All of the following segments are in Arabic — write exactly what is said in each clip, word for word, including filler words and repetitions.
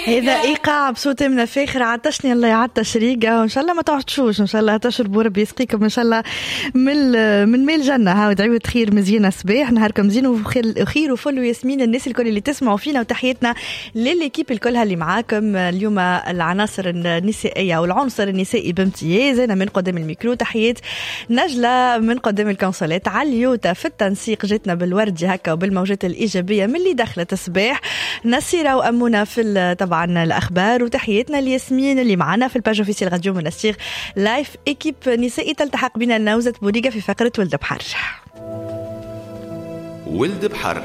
هذا ايقاع بصوت من فاخر عطشني الله يعطش ريقه، وان شاء الله ما تعطشوش، ان شاء الله تشربوا ربي يسقيكم ان شاء الله من من ماء الجنه. هاو دعوه خير مزيانه صباح، نهاركم زين وخير خير وفل وياسمين الناس الكل اللي تسمعوا فينا، وتحياتنا لليكيب الكلها اللي معاكم اليوم، العناصر النسائيه والعنصر النسائي بامتياز. انا من قدام الميكرو تحيات نجله من قدام الكونسولات، عليوتا في التنسيق جاتنا بالوردي هكا وبالموجات الايجابيه من اللي دخلت الصباح، نسيره وامونه في طبعا الاخبار، وتحياتنا لياسمين اللي معنا في الباج اوفيسيال راديو منستير لايف ايكيب نسائي. تلتحق بنا نوزة بوريقة في فقرة ولد بحر. ولد بحر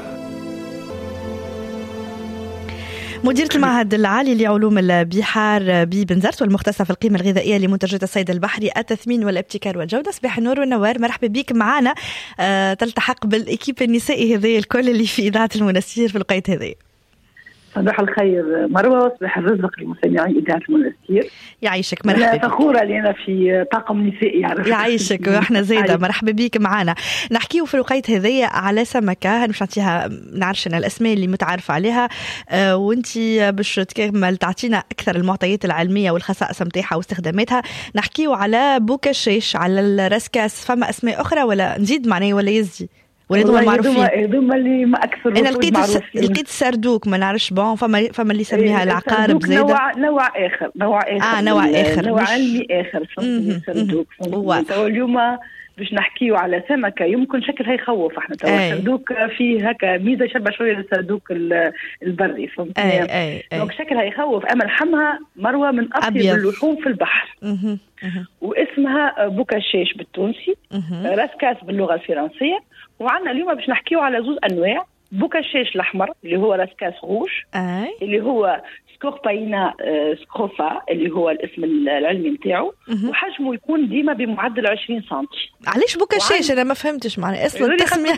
مديرة المعهد العالي لعلوم البحار ببنزرت والمختصة في القيمة الغذائية لمنتجات الصيد البحري، التثمين والابتكار والجودة. صباح النور والنوار، مرحبا بك معنا. أه تلتحق بالايكيب النسائي هذه الكل اللي في إذاعة المنستير في الوقت هذه. صباح الخير مروة، وصباح الرزق لمستمعي إذاعة المنستير. يعيشك، مرحبا بك. فخورة لنا في طاقم نسائي. يعيشك واحنا زايدة، مرحبا بك معنا. نحكيو في الوقت هذية على سمكة مش نعطيها نعرفنا الأسماء اللي متعارف عليها، أه وانتي باش تكمل تعطينا أكثر المعطيات العلمية والخصائص متاعها واستخداماتها. نحكيو على بوكاشيش، على الرسكاس، فما أسماء أخرى ولا نزيد معناه ولا يزدي ولا هذوما معروفين؟ هذوما اللي ما اكثر. انا لقيت لقيت السردوك، ما نعرفش بون، فما فما اللي يسميها العقارب زايده. نوع نوع اخر نوع اخر اه نوع اخر نوع علمي اخر السردوك. تو اليوم باش نحكيو على سمكه يمكن شكلها يخوف. احنا تو السردوك فيه هكا ميزه شبه شويه للسردوك البري، فهمتني؟ دونك شكلها يخوف، اما لحمها مروه من اطيب اللحوم في البحر. مه. واسمها بوكاشيش بالتونسي، راسكاس باللغه الفرنسيه. وعندنا اليوم باش نحكيو على زوز انواع، بوكاشيش الاحمر اللي هو راسكاس روج، أي. اللي هو سكورباينا سكروفا اللي هو الاسم العلمي نتاعو، وحجمه يكون ديما بمعدل عشرين سنتي. علاش بوكاشيش؟ انا ما فهمتش معنى اصلا التسميه.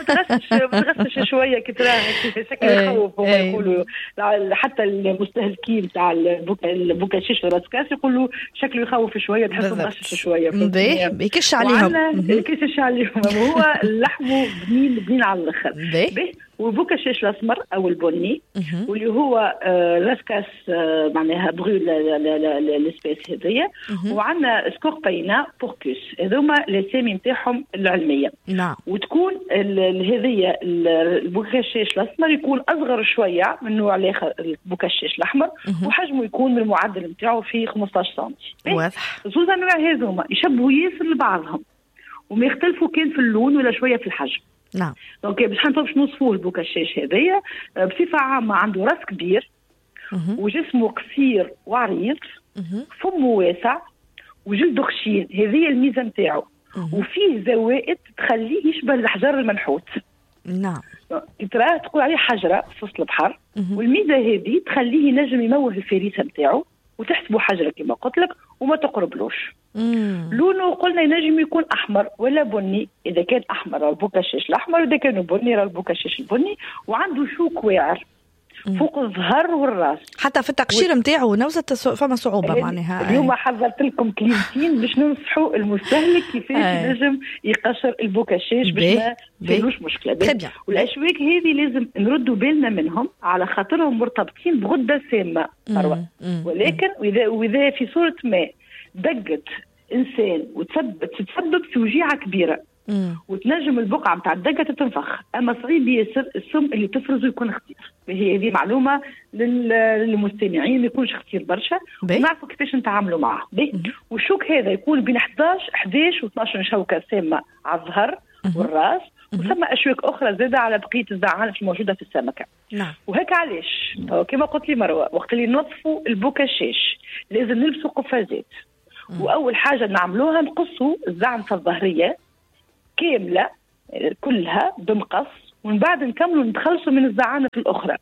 متغسش شويه كتراه شكل يخوف. هما يقولوا حتى المستهلكين تاع البوكاشيش راسكاس يقولوا شكله يخوف شويه، تحسه مغشش شويه. باهي يكش عليهم، يكش عليهم. هو لحمه بنين بنين على الاخر. باهي. وبوكاشيش الاسمر او البني واللي هو آه راسكاس آه معناها بغول الاسبيس هذيا. وعندنا سكورباينا بوركوس، هذوما الاسامي نتاعهم العلميه. نعم. وتكون هذيا البوكاشيش الاسمر يكون اصغر شويه من نوع الاخر البوكاشيش الاحمر، وحجمه يكون من المعدل نتاعو في خمسطاش سنتي. واضح. زوز انواع هذوما يشبهوا ياسر لبعضهم وما يختلفوا كان في اللون ولا شويه في الحجم. نعم. دونك باش نعرفوا شنو نوصفوه البوكاشيش هذايا. بصفه عامه عنده راس كبير، وجسمه قصير وعريض، فمه واسع، وجلده خشين. هذه الميزه نتاعو. وفيه زوائد تخليه يشبه الحجر المنحوت. نعم. ترى تقول عليه حجره في وسط البحر، والميزه هذه تخليه ينجم يموه الفريسه نتاعو وتحسبه حجره كما قلت لك وما تقربلوش. مم. لونه قلنا ينجم يكون احمر ولا بني، اذا كان احمر البوكاشيش الاحمر، واذا كان بني البوكاشيش البني. وعنده شوك واعر فوق الظهر والراس. حتى في التقشير نتاعو نوزة فما صعوبه معناها. اليوم حضرت لكم كلمتين باش ننصحوا المستهلك كيفاش ينجم يقشر البوكاشيش باش ما يصيرلوش مشكله. والاشواك هذه لازم نردوا بالنا منهم على خاطرهم مرتبطين بغده سامه مروه. ولكن واذا واذا في صوره ما دقت انسان وتسبب تسبب في وجيعه كبيره، مم. وتنجم البقعه نتاع الدقه تتنفخ، اما صعيب ياسر السم اللي تفرزه يكون خطير. هي هذه معلومه للمستمعين، ما يكونش خطير برشا ونعرفوا كيفاش نتعاملوا معه. والشوك هذا يكون بين احداش احداش و12 شوكه سامه على الظهر والراس، وثم اشواك اخرى زاده على بقيه الزعانف الموجوده في السمكه. نعم. وهيك علاش كما قلت لي مروه، وقت اللي ننظفوا البوكاشيش لازم نلبسوا قفازات. واول حاجه نعملوها نقصوا الزعنفه الظهريه كامله كلها بمقص، ومن بعد نكملوا نتخلصوا من الزعانف الاخرى.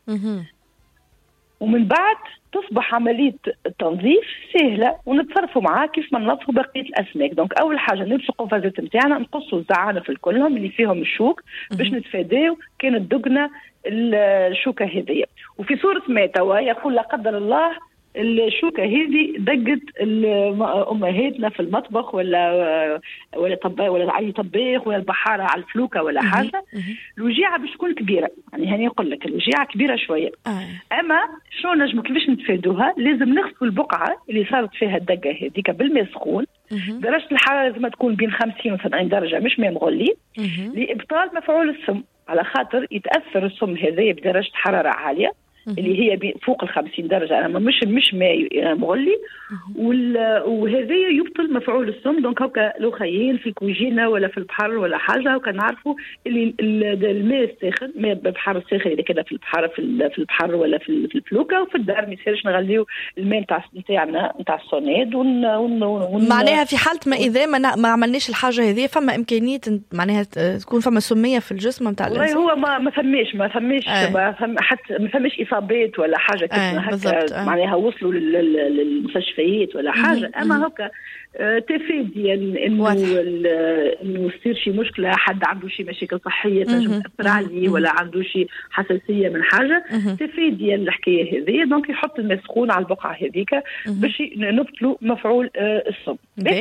ومن بعد تصبح عمليه التنظيف سهله ونتصرفوا معاه كيف ما ننظفوا بقيه الاسماك. دونك اول حاجه نلبسوا القفازات نتاعنا، نقصوا الزعانف كلهم اللي فيهم الشوك باش نتفاداو كانت دقنا الشوكه هذيا. وفي صوره ما توا يقول لا قدر الله الشوكه هذه دقت امهاتنا في المطبخ ولا ولا طب ولا اي طباخ ولا البحاره على الفلوكه ولا حاجه، الوجيعه باش تكون كبيره. يعني هاني نقول لك الوجيعه كبيره شويه. اما شو نجم كيفاش نتفادوها؟ لازم نغسلوا البقعه اللي صارت فيها الدقه هذيك بالماء سخون. درجه الحراره لازم تكون بين خمسين وسبعين درجه، مش ماء مغلي، لابطال مفعول السم، على خاطر يتاثر السم هذايا بدرجه حراره عاليه اللي هي فوق الخمسين درجة. أنا مش مش ماء مغلي، وهذا يبطل مفعول السم. دونك هكا لو خيين في كوجينة ولا في البحر ولا حاجة، هكا نعرفوا اللي الماء الساخن، ماء البحر الساخن اللي كده في البحر في البحر ولا في الفلوكة، وفي الدار ما يصيرش نغليو الماء نتاع نتاعنا نتاع الصوناد. ون ون ون معناها في حالة ما إذا ما, ما عملناش الحاجة هذه، فما إمكانية معناها تكون فما سمية في الجسم نتاع الإنسان. والله هو ما ما فماش ما فماش آه. ما فم حتى ما فماش إصابات ولا حاجة كده آه. هكا آه. معناها وصلوا للمستشفيات ولا حاجة. أما هكا تفادي انه انه يصير شي مشكله، حد عنده شي مشاكل صحيه تنجم تاثر عليه ولا عنده شي حساسيه من حاجه، تفادي الحكايه هذه. دونك يحط الماء سخون على البقعه هذيك باش نبطلوا مفعول السم.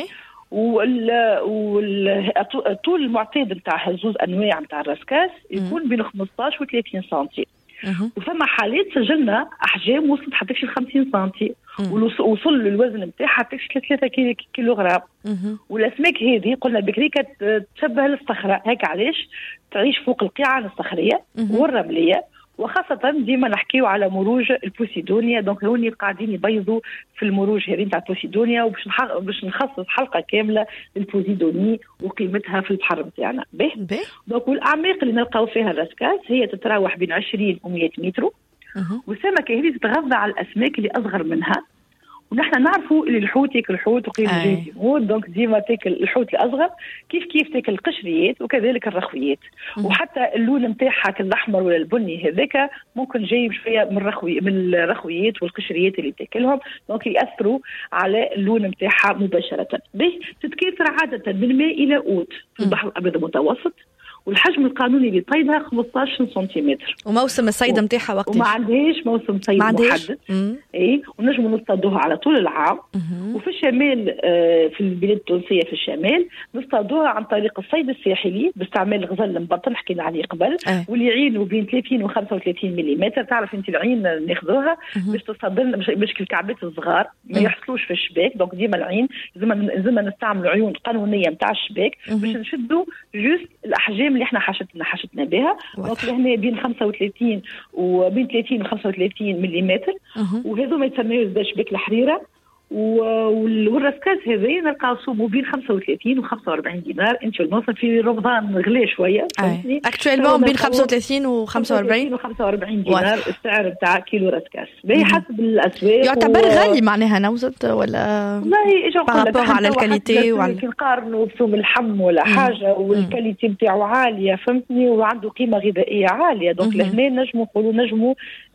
والطول المعتاد نتاع زوز انواع نتاع الرسكاس يكون بين خمسطاش و ثلاثين سنتي. وفما حالات سجلنا احجام وصلت حتى في خمسين سنتي، ووصل الوزن نتاعها حتى في ثلاثة كيلوغرام. والاسماك هذه قلنا بكري تشبه الصخره، هيك علاش تعيش فوق القيعان الصخريه والرمليه، وخاصة ديما نحكيو على مروج البوسيدونيا. دونك هوني قاعدين يبيضوا في المروج هذه نتاع البوسيدونيا، وباش باش نخصص حلقة كاملة للبوسيدوني وقيمتها في البحر نتاعنا. به دونك والاعماق اللي نلقاو فيها الرسكاس هي تتراوح بين عشرين ومئة متر، والسمكة هذه تتغذى على الاسماك اللي اصغر منها. ونحن نعرفوا اللي الحوت ياكل الحوت وقيل الجيد يموت، دونك ديما تاكل الحوت الاصغر، كيف كيف تاكل القشريات وكذلك الرخويات. وحتى اللون نتاعها كالاحمر ولا البني هذاك ممكن جاي شويه من الرخوي من الرخويات والقشريات اللي تاكلهم، دونك ياثروا على اللون نتاعها مباشره. به تتكاثر عاده من ماء الى اوت في البحر الابيض المتوسط، والحجم القانوني لصيدها خمسطاش سنتيمتر. وموسم الصيد نتاعها وقت وما عندهاش موسم صيد محدد. اي ونجموا نصطادوها على طول العام. مم. وفي الشمال آه في البلاد التونسيه في الشمال نصطادوها عن طريق الصيد الساحلي باستعمال الغزال المبطن حكينا عليه قبل، أه. واللي يعينوا بين ثلاثين وخمسة وثلاثين ملم. تعرف انت العين ناخذوها باش تصطاد لنا باش الكعبات الصغار ما يحصلوش في الشباك. دونك ديما العين لازم نستعملوا عيون قانونيه نتاع الشباك باش نشدوا جوست الاحجام اللي احنا حاشتنا حاشتنا بها. دونك هنا بين خمسة وثلاثين وبين ثلاثين وخمسة وثلاثين ملم، وهذو ما يسميوه شباك الحريره. والرسكاس هذا نلقاو سومو بين خمسة وثلاثين و خمسة وأربعين دينار. انت الموسم في رمضان غلي شويه اكتوالمون بين خمسة وثلاثين و خمسة وأربعين و خمسة وأربعين دينار السعر نتاع كيلو رسكاس. باهي حسب الاسواق. يعتبر و... غالي معناها نوزت ولا والله ايش نقول على الكاليتي وعلى نقارنوا بسوم اللحم ولا حاجه والكاليتي نتاعو عاليه فهمتني، وعنده قيمه غذائيه عاليه. دونك لهنا نجموا نقولوا نجموا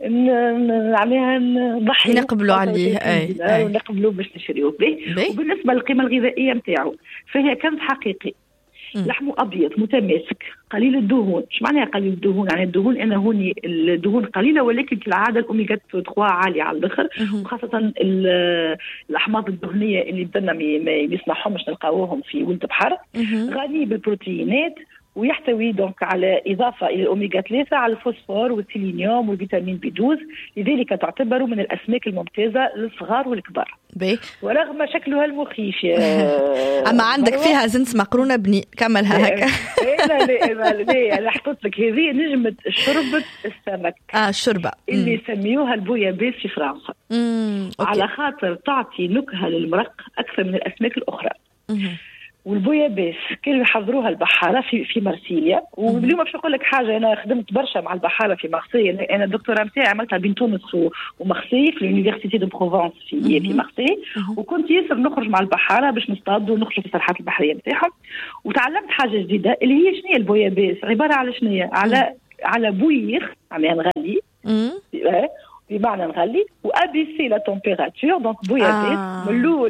نعملها نضحي نقبلوا عليه اي نقبلوا باش نشريوه به. وبالنسبه للقيمه الغذائيه نتاعو فهي كنز حقيقي، لحمه ابيض متماسك قليل الدهون. ايش معناها قليل الدهون؟ يعني الدهون انا هوني الدهون قليله، ولكن كالعاده الاوميغا ثلاثة عاليه على الاخر، وخاصه الاحماض الدهنيه اللي بدنا ما يسمحهمش نلقاوهم في ولد بحر. غني بالبروتينات، ويحتوي دونك على إضافة إلى الأوميغا ثلاثة على الفوسفور والسيلينيوم والفيتامين بي اثناشر، لذلك تعتبر من الأسماك الممتازة للصغار والكبار. بي. ورغم شكلها المخيف أما عندك فيها زنس مقرونة بني كملها هكا. لا لا لا لا أنا حطيت لك هذه نجمة شربة السمك. آه الشربة اللي يسميوها البويابيس في فرنسا، على خاطر تعطي نكهة للمرق أكثر من الأسماك الأخرى. مم. والبويابيس كانوا يحضروها البحاره في في مرسيليا. واليوم باش نقول لك حاجه، انا خدمت برشا مع البحاره في مارسي. انا الدكتوراه نتاعي عملتها بين تونس ومارسي في اليونيفرسيتي دو بروفانس في في مارسي، وكنت ياسر نخرج مع البحاره باش نصطاد ونخرج في الساحات البحريه نتاعهم. وتعلمت حاجه جديده اللي هي شنو هي البويابيس. عباره على شنو؟ على على بويخ معناها نغلي بمعنى نغلي وابيسي لا تمبيراتور. دونك بويابيس من الاول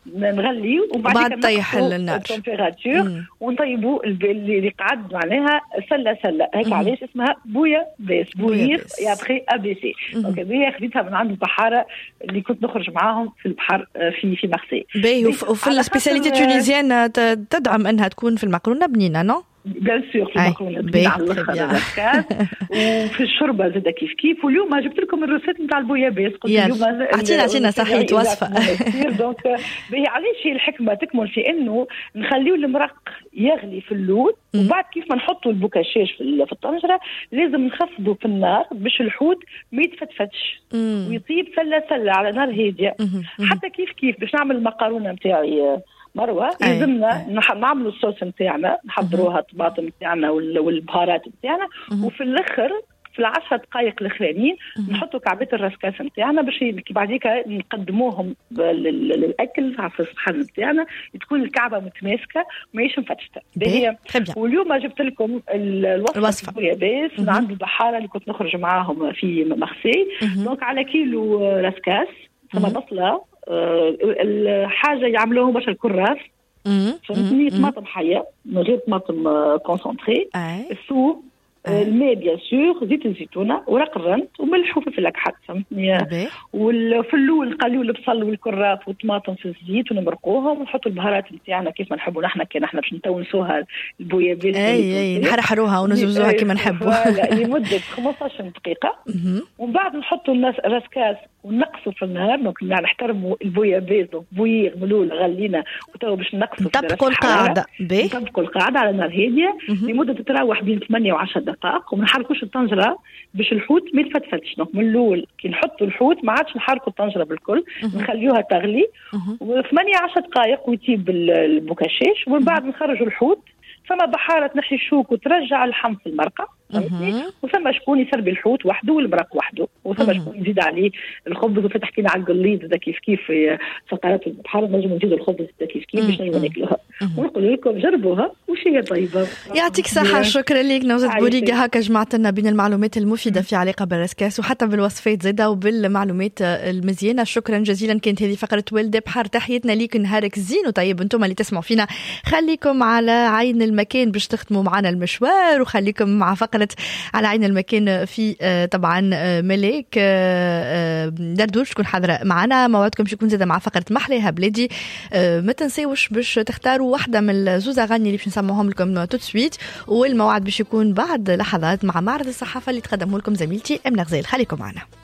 نغليو وبعد كده طيح النار التمبيراتور ونطيبوا اللي قعد معناها سله سله هيك. علاش اسمها بويا بيس بوير يا بخي ا بي سي. دونك هذه خديتها من عند البحاره اللي كنت نخرج معاهم في البحر في في مارسي. باهي. وفي السبيسياليتي التونيزيان تدعم انها تكون في المقرونه بنينه نو بيان سور في المكرونه بنينه على الاخر الركاز وفي الشوربه زاد كيف كيف. واليوم جبت لكم الروسيت نتاع البويابيس. قلت اليوم اعطينا اعطينا صحيح وصفه. دونك باهي علاش الحكمه تكمن في انه نخليو المرق يغلي في اللود وبعد كيف ما نحطوا البوكاشيش في الطنجره لازم نخفضوا في النار باش الحوت ما يتفتفتش ويطيب سله سله على نار هاديه. حتى كيف كيف باش نعمل المقارونه نتاعي مروه لازمنا نعملوا الصوص نتاعنا نحضروها الطماطم نتاعنا والبهارات نتاعنا وفي الاخر في العشرة دقائق الاخرانيين نحطوا كعبات الرسكاس نتاعنا باش بعديك نقدموهم للاكل في الصحن نتاعنا تكون الكعبه متماسكه ماهيش مفتشه. هي واليوم جبت لكم الوصفه البويابيس من عند البحاره اللي كنت نخرج معاهم في مارسي. دونك على كيلو رسكاس ثم بصله أه الحاجه يعملوها باش الكراس فهمتني طماطم حيه من غير طماطم كونسونطري الثوم الماء بيان سور زيت الزيتونه ورق الرند وملح وفلفل اكحل فهمتني. وفي الاول نقليو البصل والكراث والطماطم في الزيت ونمرقوهم ونحطوا البهارات نتاعنا كيف ما نحبوا نحن. كان احنا باش نتونسوها البويابيس اي اي نحرحروها ونزوزوها كيما نحبوا لمده خمسطاش دقيقه ومن بعد نحطوا الرسكاس ونقصوا في النهار. دونك نحترموا البويابيس دونك بويغ ملول غلينا وتو باش نقصوا نطبقوا القاعده نطبقوا القاعده على نار هاديه لمده تتراوح بين ثمانية وعشرة دقائق وما نحركوش الطنجره باش الحوت ما يتفتفتش. دونك من الاول كي نحطوا الحوت ما عادش نحركوا الطنجره بالكل نخليوها تغلي وثمانية عشر دقائق ويطيب البوكاشيش ومن بعد نخرجوا الحوت. ثم بحاره تنحي الشوك وترجع اللحم في المرقه وثم شكون يسربي الحوت وحده والمرق وحده وثم شكون يزيد عليه الخبز. وفتح كينا على القليد ده كيف كيف في سقرات البحر نجم نزيدوا الخبز ده كيف كيف باش ناكلوها ونقول لكم جربوها وش هي طيبه. يعطيك صحه. شكرا لك نوزة بوريقه. هكا جمعت لنا بين المعلومات المفيده في علاقه بالرسكاس وحتى بالوصفات زاده وبالمعلومات المزيانه. شكرا جزيلا. كانت هذه فقره ولد بحر. تحياتنا ليك نهارك زين وطيب. انتم اللي تسمعوا فينا خليكم على عين المكان باش تختموا معنا المشوار وخليكم مع فقره على عين المكان في طبعا ملاك دردوش تكون حاضره معنا. موعدكم يكون زاده مع فقره محليها بلادي. ما تنساوش باش تختاروا واحده من الزوز اغاني اللي باش نسمعهم لكم تو سويت والموعد باش يكون بعد لحظات مع معرض الصحافه اللي تقدمه لكم زميلتي امنه غزال. خليكم معنا.